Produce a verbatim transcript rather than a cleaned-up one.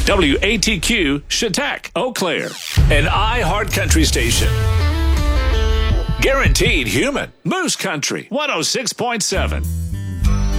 W A T Q, Chautauqua, Eau Claire. An iHeart Country station. Guaranteed human. Moose Country, one oh six point seven.